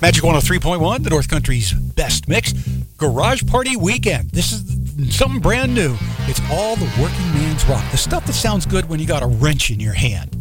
Magic 103.1, the North Country's best mix. Garage Party Weekend. This is something brand new. It's all the working man's rock. The stuff that sounds good when you got a wrench in your hand.